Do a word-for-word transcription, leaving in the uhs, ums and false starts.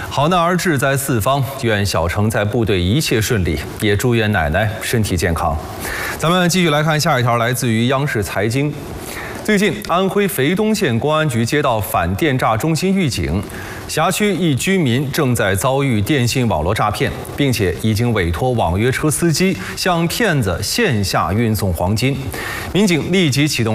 好男儿志在四方，愿小程在部队一切顺利，也祝愿奶奶身体健康。咱们继续来看下一条，来自于央视财经。最近，安徽肥东县公安局接到反电诈中心预警，辖区一居民正在遭遇电信网络诈骗，并且已经委托网约车司机向骗子线下运送黄金。民警立即启动